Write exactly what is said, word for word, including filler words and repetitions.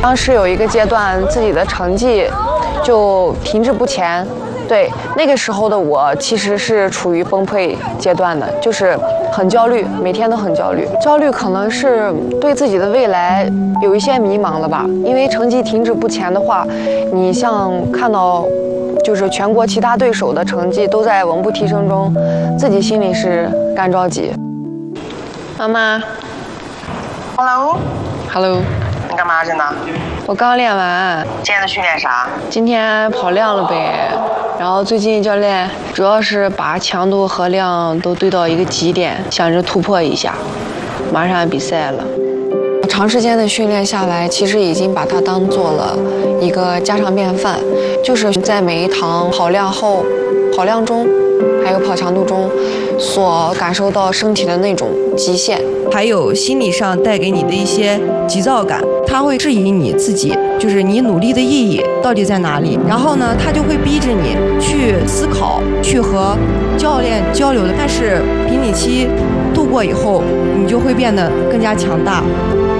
当时有一个阶段，自己的成绩就停滞不前。对，那个时候的我其实是处于崩溃阶段的，就是很焦虑，每天都很焦虑。焦虑可能是对自己的未来有一些迷茫了吧，因为成绩停滞不前的话，你像看到就是全国其他对手的成绩都在稳步提升中，自己心里是干着急。妈妈 ，Hello，Hello， Hello 你干嘛去呢？ 我刚练完。 今天的训练啥？ 今天跑量了呗。然后最近教练主要是把强度和量都堆到一个极点，想着突破一下，马上比赛了。长时间的训练下来，其实已经把它当做了一个家常便饭，就是在每一堂跑量后、跑量中，还有跑强度中，所感受到身体的那种极限， 还有心理上带给你的一些急躁感，它会质疑你自己，就是你努力的意义到底在哪里。然后呢，它就会逼着你去思考，去和教练交流的。但是瓶颈期度过以后，你就会变得更加强大。